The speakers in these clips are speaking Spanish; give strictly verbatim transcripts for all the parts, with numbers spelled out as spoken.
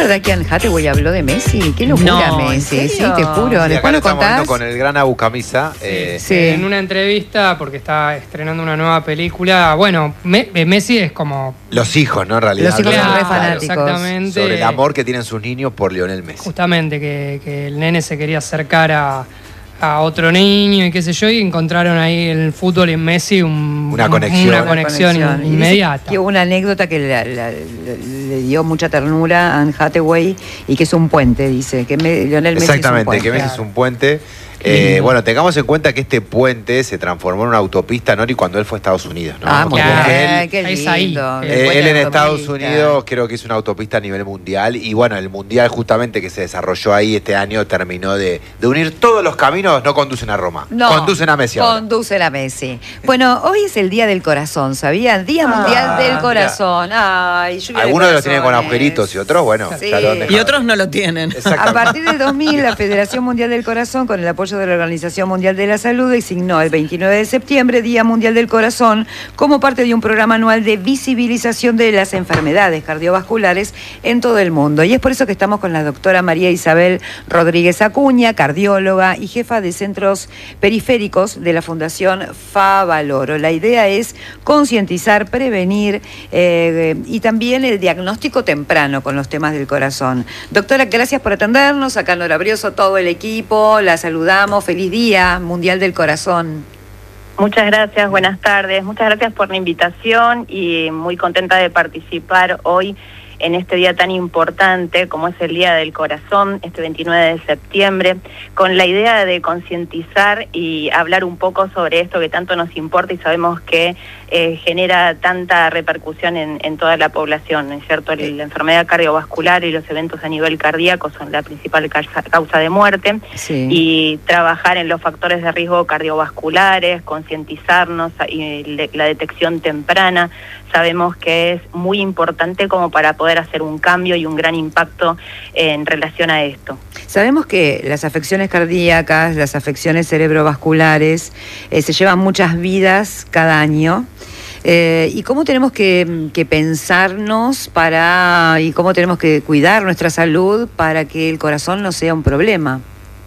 verdad que Anne Hathaway habló de Messi? Qué locura, no, Messi. Sí, te juro. Sí, ¿Después acá lo lo estamos contás? viendo con el gran Abu Camisa. Sí, Eh, sí. En una entrevista, porque está estrenando una nueva película, bueno, Me- Messi es como... Los hijos, ¿no? En realidad. Los hijos son Claro, re fanáticos. Exactamente. Sobre el amor que tienen sus niños por Lionel Messi. Justamente, que, que el nene se quería acercar a, a otro niño y qué sé yo, y encontraron ahí en el fútbol y en Messi un- Una un- conexión. una conexión, Conexión. Y dice inmediata. que hubo una anécdota que la- la- la- le dio mucha ternura a Anne Hathaway y que es un puente, dice. Que me, Lionel Messi Exactamente, es un puente. que Messi es Claro. un puente. Eh, bueno, tengamos en cuenta que este puente se transformó en una autopista, Nori, cuando él fue a Estados Unidos, ¿no? Ah, muy Porque Claro. bien. él, Qué Es ahí. lindo. Eh, El eh, puente él en de Estados autopista. Unidos creo que hizo una autopista a nivel mundial y bueno, el mundial justamente que se desarrolló ahí este año terminó de, de unir todos los caminos, no conducen a Roma, No, conducen a Messi ahora. Conducen a Messi. Bueno, hoy es el Día del Corazón, ¿sabían? Día Ah, Mundial del mira. Corazón. Ay, lluvia de Algunos los tienen con corazones. agujeritos y otros, bueno, Sí. ya lo han dejado. Y otros no lo tienen. A Exactamente. partir del dos mil, la Federación Mundial del Corazón, con el apoyo de la Organización Mundial de la Salud, designó el veintinueve de septiembre Día Mundial del Corazón como parte de un programa anual de visibilización de las enfermedades cardiovasculares en todo el mundo. Y es por eso que estamos con la doctora María Isabel Rodríguez Acuña, cardióloga y jefa de centros periféricos de la Fundación Favaloro. La idea es concientizar, prevenir eh, y también el diagnóstico temprano con los temas del corazón. Doctora, gracias por atendernos. Acá en Nora Brioso, todo el equipo, la saludamos. Feliz Día Mundial del Corazón. Muchas gracias, buenas tardes. Muchas gracias por la invitación y muy contenta de participar hoy en este día tan importante como es el Día del Corazón, este veintinueve de septiembre, con la idea de concientizar y hablar un poco sobre esto que tanto nos importa y sabemos que eh, genera tanta repercusión en, en toda la población, ¿no es cierto? El- La enfermedad cardiovascular y los eventos a nivel cardíaco son la principal causa, causa de muerte. Sí. Y trabajar en los factores de riesgo cardiovasculares, concientizarnos y le- la detección temprana, sabemos que es muy importante como para poder hacer un cambio y un gran impacto en relación a esto. Sabemos que las afecciones cardíacas, las afecciones cerebrovasculares, eh, se llevan muchas vidas cada año. Eh, ¿Y cómo tenemos que, que pensarnos para, y cómo tenemos que cuidar nuestra salud para que el corazón no sea un problema?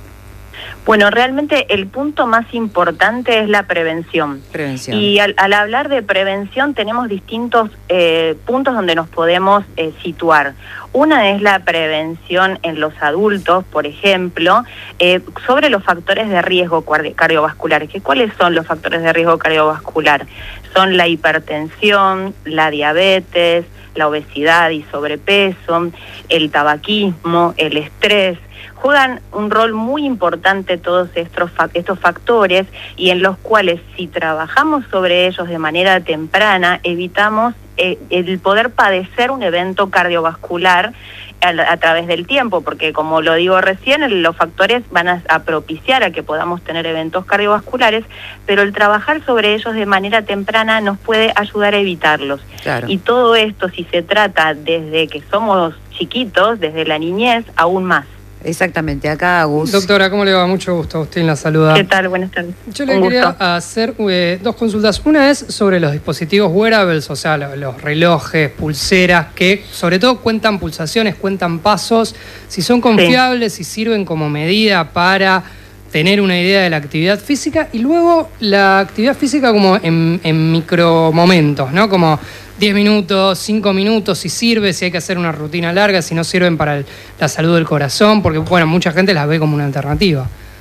Bueno, realmente el punto más importante es la prevención. Prevención. Y al, al hablar de prevención tenemos distintos eh, puntos donde nos podemos eh, situar. Una es la prevención en los adultos, por ejemplo, eh, sobre los factores de riesgo cardi- cardiovasculares. ¿Qué, ¿Cuáles son los factores de riesgo cardiovascular? Son la hipertensión, la diabetes, la obesidad y sobrepeso, el tabaquismo, el estrés. Juegan un rol muy importante todos estos, estos factores y en los cuales si trabajamos sobre ellos de manera temprana evitamos eh, el poder padecer un evento cardiovascular a, a través del tiempo, porque como lo digo recién, el, los factores van a, a propiciar a que podamos tener eventos cardiovasculares, pero el trabajar sobre ellos de manera temprana nos puede ayudar a evitarlos. Claro. Y todo esto, si se trata desde que somos chiquitos, desde la niñez, aún más. Exactamente, acá Agus. Doctora, ¿cómo le va? Mucho gusto. Agustín la saluda. ¿Qué tal? Buenas tardes. Yo le Un quería gusto. hacer eh, dos consultas. Una es sobre los dispositivos wearables, o sea, lo- los relojes, pulseras, que sobre todo cuentan pulsaciones, cuentan pasos, si son confiables, si sirven como medida para tener una idea de la actividad física, y luego la actividad física como en, en micromomentos, ¿no? Como diez minutos, cinco minutos, si sirve, si hay que hacer una rutina larga, si no sirven para el- la salud del corazón, porque bueno, mucha gente las ve como una alternativa.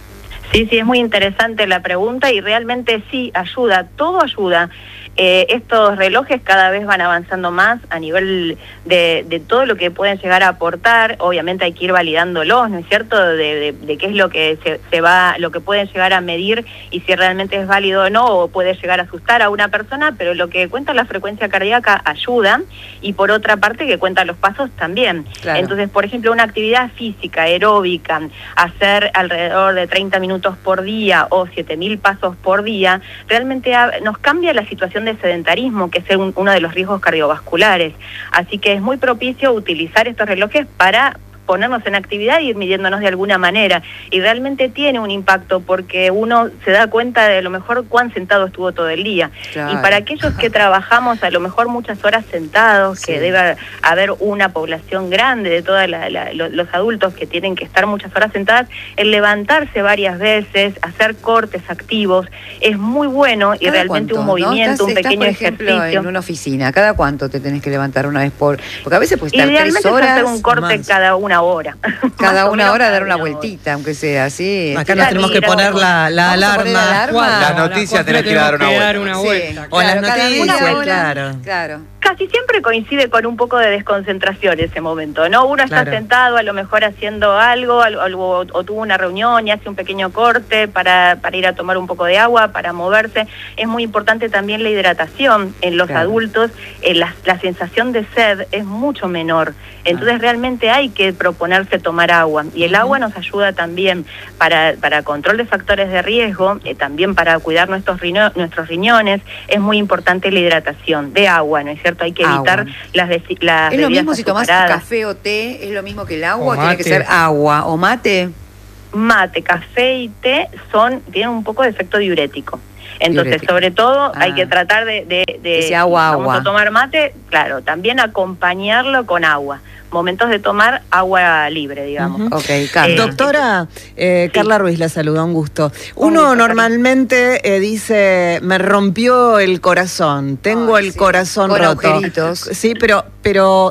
Sí, sí, es muy interesante la pregunta y realmente sí, ayuda, todo ayuda. Eh, estos relojes cada vez van avanzando más a nivel de, de todo lo que pueden llegar a aportar. Obviamente hay que ir validándolos, ¿no es cierto? De, de, de qué es lo que se, se va, lo que pueden llegar a medir y si realmente es válido o no, o puede llegar a asustar a una persona, pero lo que cuenta la frecuencia cardíaca ayuda y por otra parte que cuenta los pasos también. Claro. Entonces, por ejemplo, una actividad física, aeróbica, hacer alrededor de treinta minutos por día o siete mil pasos por día, realmente ha, nos cambia la situación de sedentarismo, que es un, uno de los riesgos cardiovasculares. Así que es muy propicio utilizar estos relojes para ponernos en actividad y ir midiéndonos de alguna manera. Y realmente tiene un impacto porque uno se da cuenta de a lo mejor cuán sentado estuvo todo el día. Claro. Y para aquellos que trabajamos a lo mejor muchas horas sentados, sí. que debe haber una población grande de todos los adultos que tienen que estar muchas horas sentadas, el levantarse varias veces, hacer cortes activos, es muy bueno y ¿Cada realmente cuánto, un movimiento, ¿no? estás, un pequeño estás, por ejemplo, ejercicio. En una oficina, ¿cada cuánto te tenés que levantar una vez por...? Porque a veces puedes estar Idealmente tres horas... es hacer un corte más. cada una hora. Cada una hora dar una vueltita, aunque sea así. Acá nos tenemos que poner la, la alarma. La alarma. Las noticias tenés que dar una vuelta. Una vuelta. Sí, o claro, las noticias, claro. Claro. Casi siempre coincide con un poco de desconcentración ese momento, ¿no? Uno está claro. sentado a lo mejor haciendo algo, algo o, o tuvo una reunión y hace un pequeño corte para, para ir a tomar un poco de agua, para moverse. Es muy importante también la hidratación en los claro. adultos. Eh, la, la sensación de sed es mucho menor. Entonces ah. realmente hay que proponerse tomar agua. Y el uh-huh. agua nos ayuda también para, para control de factores de riesgo, eh, también para cuidar nuestros, riño, nuestros riñones. Es muy importante la hidratación de agua, ¿no es cierto? Hay que evitar agua. las, desi- las ¿Es lo mismo si azucaradas. tomás café o té? ¿Es lo mismo que el agua? O ¿Tiene que ser agua o mate? Mate, café y té son tienen un poco de efecto diurético. Entonces, diurético. sobre todo, ah. hay que tratar de... de, de Ese agua, vamos agua. a tomar mate, claro, también acompañarlo con agua. Momentos de tomar agua libre, digamos. Uh-huh. Okay, Carla. Eh, Doctora, eh, sí. Carla Ruiz la saluda, un gusto. Uno un gusto, normalmente eh, dice, me rompió el corazón, tengo Ay, el sí. corazón Con roto. Agujeritos. Sí, pero, pero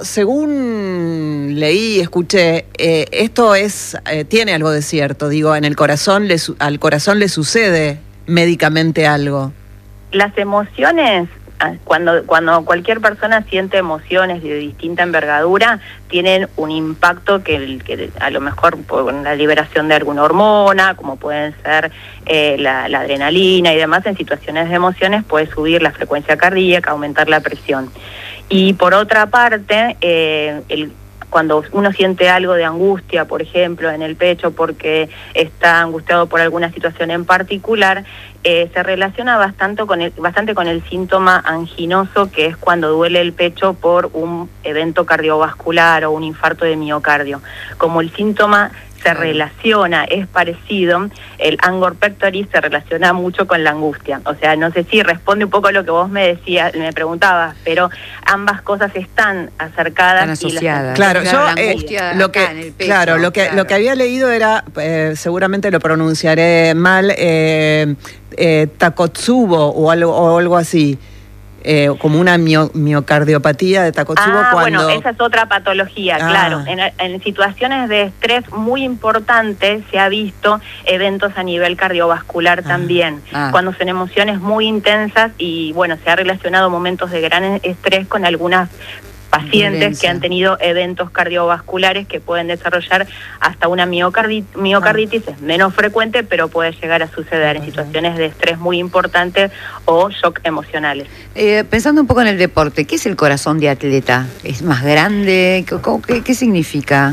según leí y escuché, eh, esto es eh, tiene algo de cierto. Digo, en el corazón le, al corazón le sucede médicamente algo. Las emociones... Cuando, cuando cualquier persona siente emociones de distinta envergadura, tienen un impacto que, que a lo mejor por la liberación de alguna hormona, como pueden ser eh, la, la adrenalina y demás, en situaciones de emociones puede subir la frecuencia cardíaca, aumentar la presión. Y por otra parte, eh, el cuando uno siente algo de angustia, por ejemplo, en el pecho porque está angustiado por alguna situación en particular, eh, se relaciona bastante con, el, bastante con el síntoma anginoso, que es cuando duele el pecho por un evento cardiovascular o un infarto de miocardio. Como el síntoma se relaciona, es parecido, el angor pectoris se relaciona mucho con la angustia. O sea, no sé si responde un poco a lo que vos me decías, me preguntabas, pero ambas cosas están acercadas. Están asociadas. Y claro, yo eh, lo que en el pecho, claro, lo que claro. lo que había leído era, eh, seguramente lo pronunciaré mal, eh, eh, Takotsubo o algo, o algo así. Eh, como una mio, miocardiopatía de Takotsubo. Ah, cuando... bueno, esa es otra patología, ah. claro. En, en situaciones de estrés muy importantes se ha visto eventos a nivel cardiovascular ah. también, ah. cuando son emociones muy intensas y, bueno, se ha relacionado momentos de gran estrés con algunas pacientes Violencia. que han tenido eventos cardiovasculares que pueden desarrollar hasta una miocarditis, miocarditis ah. es menos frecuente, pero puede llegar a suceder en situaciones de estrés muy importantes o shock emocionales. Eh, pensando un poco en el deporte, ¿qué es el corazón de atleta? ¿Es más grande? ¿Qué, qué, qué significa?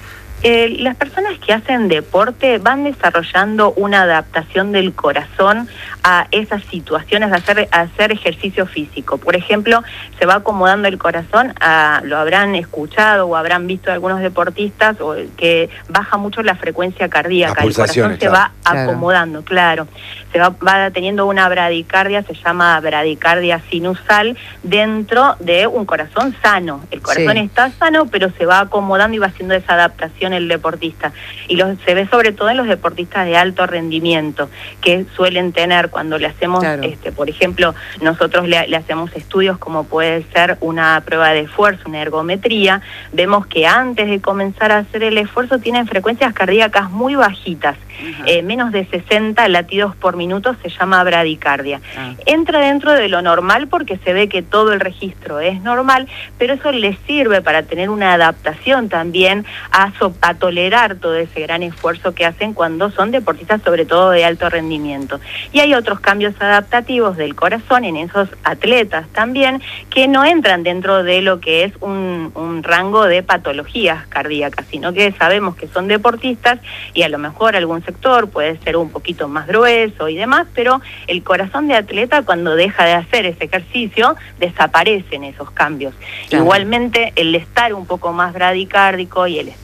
Eh, las personas que hacen deporte van desarrollando una adaptación del corazón a esas situaciones de hacer, a hacer ejercicio físico. Por ejemplo, se va acomodando el corazón, a, lo habrán escuchado o habrán visto algunos deportistas o, que baja mucho la frecuencia cardíaca. El corazón se claro. va acomodando, claro. Se va, va teniendo una bradicardia, se llama bradicardia sinusal, dentro de un corazón sano. El corazón sí. está sano, pero se va acomodando y va haciendo esa adaptación el deportista. Y lo, se ve sobre todo en los deportistas de alto rendimiento, que suelen tener, cuando le hacemos, claro. este, por ejemplo, nosotros le, le hacemos estudios como puede ser una prueba de esfuerzo, una ergometría, vemos que antes de comenzar a hacer el esfuerzo tienen frecuencias cardíacas muy bajitas, uh-huh. eh, menos de sesenta latidos por minuto, se llama bradicardia. Uh-huh. Entra dentro de lo normal porque se ve que todo el registro es normal, pero eso les sirve para tener una adaptación también a, so, a tolerar todo ese gran esfuerzo que hacen cuando son deportistas, sobre todo de alto rendimiento. Y hay otros cambios adaptativos del corazón en esos atletas también, que no entran dentro de lo que es un, un rango de patologías cardíacas, sino que sabemos que son deportistas y a lo mejor algún sector puede ser un poquito más grueso y demás, pero el corazón de atleta, cuando deja de hacer ese ejercicio, desaparecen esos cambios. Claro. Igualmente, el estar un poco más bradicárdico y el estar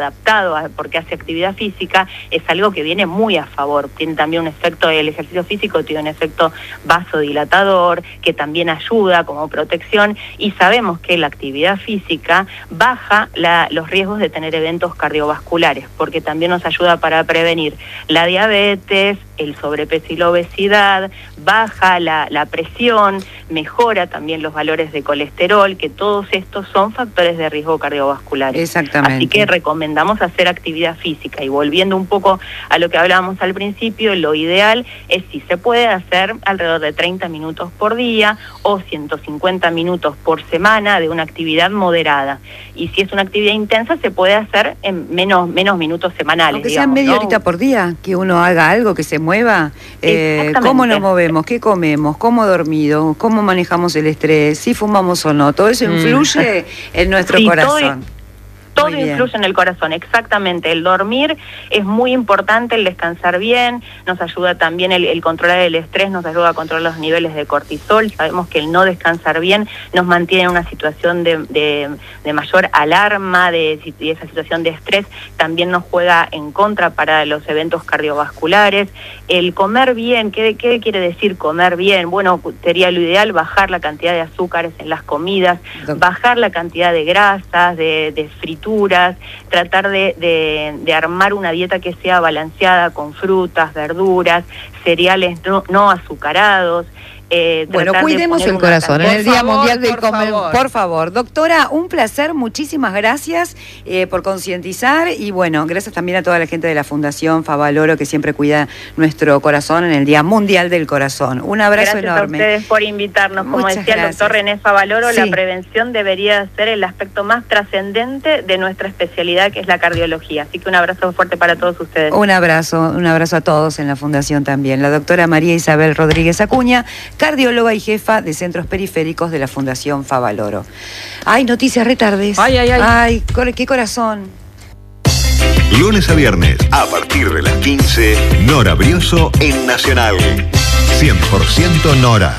adaptado a, porque hace actividad física, es algo que viene muy a favor. Tiene también un efecto, el ejercicio físico tiene un efecto vasodilatador, que también ayuda como protección, y sabemos que la actividad física baja la, los riesgos de tener eventos cardiovasculares, porque también nos ayuda para prevenir la diabetes, el sobrepeso y la obesidad, baja la, la presión, mejora también los valores de colesterol, que todos estos son factores de riesgo cardiovascular. Exactamente. Así que recomendamos hacer actividad física. Y volviendo un poco a lo que hablábamos al principio, lo ideal es, si se puede, hacer alrededor de treinta minutos por día o ciento cincuenta minutos por semana de una actividad moderada. Y si es una actividad intensa, se puede hacer en menos, menos minutos semanales. Aunque sea media horita por día, que uno haga algo, que se mueva. Eh, ¿Cómo nos movemos? ¿Qué comemos? ¿Cómo dormido? ¿Cómo manejamos el estrés? ¿Si fumamos o no? Todo eso influye mm. en nuestro sí, corazón. Todo influye en el corazón, exactamente. El dormir es muy importante, el descansar bien, nos ayuda también el, el controlar el estrés, nos ayuda a controlar los niveles de cortisol. Sabemos que el no descansar bien nos mantiene en una situación de, de, de mayor alarma, de, de esa situación de estrés también nos juega en contra para los eventos cardiovasculares. El comer bien, ¿qué, qué quiere decir comer bien? Bueno, sería lo ideal bajar la cantidad de azúcares en las comidas, bajar la cantidad de grasas, de, de frituras, tratar de, de, de armar una dieta que sea balanceada con frutas, verduras, cereales no, no azucarados. Eh, bueno, cuidemos el corazón en el Día favor, Mundial del Comer. Favor. Por favor, doctora, un placer, muchísimas gracias eh, por concientizar y bueno, gracias también a toda la gente de la Fundación Favaloro que siempre cuida nuestro corazón en el Día Mundial del Corazón. Un abrazo gracias enorme. Gracias a ustedes por invitarnos. Como Muchas decía gracias. el doctor René Favaloro, sí. la prevención debería ser el aspecto más trascendente de nuestra especialidad, que es la cardiología. Así que un abrazo fuerte para todos ustedes. Un abrazo, un abrazo a todos en la Fundación también. La doctora María Isabel Rodríguez Acuña, cardióloga y jefa de centros periféricos de la Fundación Favaloro. Ay, noticias retardes. Ay, ay, ay. Ay, qué corazón. Lunes a viernes, a partir de las quince, Nora Brioso en Nacional. cien por ciento Nora.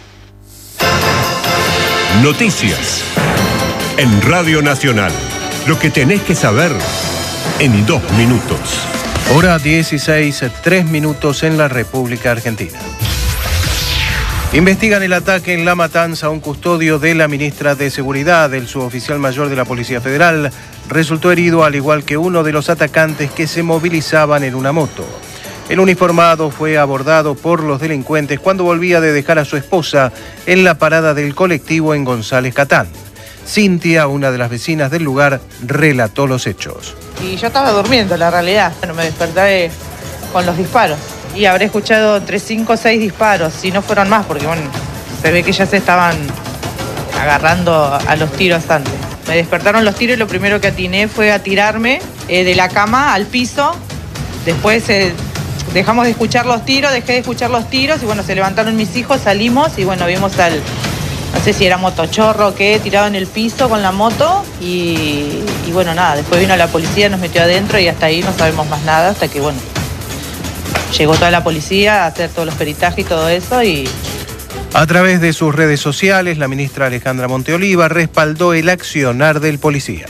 Noticias. En Radio Nacional. Lo que tenés que saber en dos minutos. Hora dieciséis, tres minutos en la República Argentina. Investigan el ataque en La Matanza a un custodio de la ministra de Seguridad. El suboficial mayor de la Policía Federal resultó herido, al igual que uno de los atacantes que se movilizaban en una moto. El uniformado fue abordado por los delincuentes cuando volvía de dejar a su esposa en la parada del colectivo en González Catán. Cintia, una de las vecinas del lugar, relató los hechos. Y yo estaba durmiendo, la realidad. Bueno, me desperté con los disparos. Y habré escuchado entre cinco o seis disparos, si no fueron más, porque bueno, se ve que ya se estaban agarrando a los tiros antes. Me despertaron los tiros y lo primero que atiné fue a tirarme eh, de la cama al piso. Después eh, dejamos de escuchar los tiros, dejé de escuchar los tiros y bueno, se levantaron mis hijos, salimos y bueno, vimos al, no sé si era motochorro o qué, tirado en el piso con la moto y, y bueno, nada, después vino la policía, nos metió adentro y hasta ahí no sabemos más nada, hasta que bueno, llegó toda la policía a hacer todos los peritajes y todo eso y... A través de sus redes sociales, la ministra Alejandra Monteoliva respaldó el accionar del policía.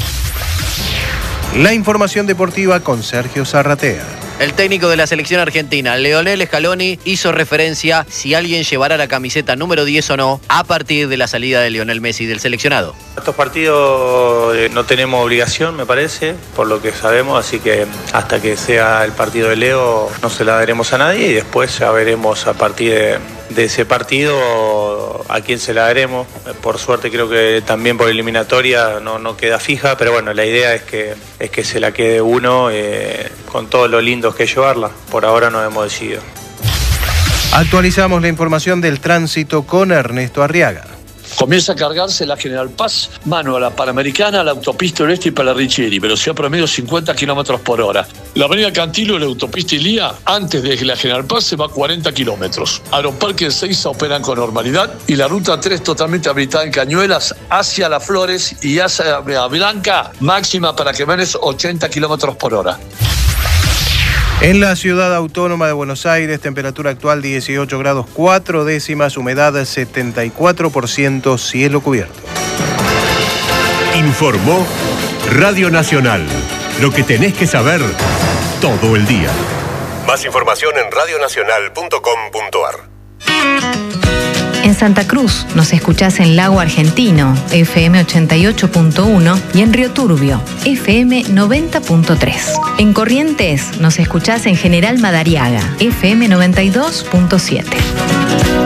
La información deportiva con Sergio Zarratea. El técnico de la selección argentina, Leonel Scaloni, hizo referencia si alguien llevará la camiseta número diez o no a partir de la salida de Lionel Messi del seleccionado. Estos partidos no tenemos obligación, me parece, por lo que sabemos, así que hasta que sea el partido de Leo no se la daremos a nadie y después ya veremos a partir de, de ese partido a quién se la daremos. Por suerte creo que también por eliminatoria no, no queda fija, pero bueno, la idea es que, es que se la quede uno eh, con todo lo lindo que es llevarla. Por ahora no hemos decidido. Actualizamos la información del tránsito con Ernesto Arriaga. Comienza a cargarse la General Paz, mano a la Panamericana, a la autopista Oeste y para Richeri, velocidad promedio cincuenta kilómetros por hora. La avenida Cantilo y la autopista Ilía, antes de la General Paz, se va a cuarenta kilómetros. Aeroparque de Seiza operan con normalidad y la ruta tres totalmente habilitada en Cañuelas hacia Las Flores y hacia Blanca, máxima para Quemenes ochenta kilómetros por hora. En la ciudad autónoma de Buenos Aires, temperatura actual dieciocho grados cuatro décimas, humedad setenta y cuatro por ciento, cielo cubierto. Informó Radio Nacional. Lo que tenés que saber todo el día. Más información en radionacional punto com punto a r. En Santa Cruz nos escuchás en Lago Argentino, F M ochenta y ocho punto uno, y en Río Turbio, F M noventa punto tres. En Corrientes nos escuchás en General Madariaga, F M noventa y dos punto siete.